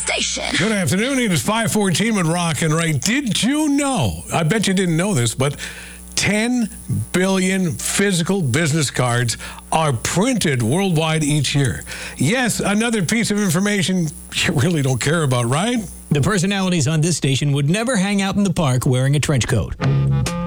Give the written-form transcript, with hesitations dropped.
station. Good afternoon. It is 5:14 with Rock and Ray. Did you know, I bet you didn't know this, but 10 billion physical business cards are printed worldwide each year. Yes, another piece of information you really don't care about, right? The personalities on this station would never hang out in the park wearing a trench coat.